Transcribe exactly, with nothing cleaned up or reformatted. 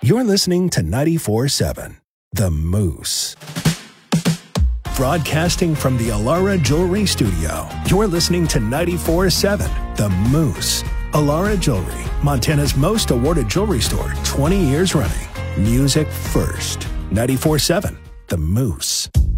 You're listening to ninety-four seven, The Moose. Broadcasting from the Alara Jewelry Studio, you're listening to ninety-four seven, The Moose. Alara Jewelry, Montana's most awarded jewelry store, twenty years running. Music first. ninety-four seven, The Moose.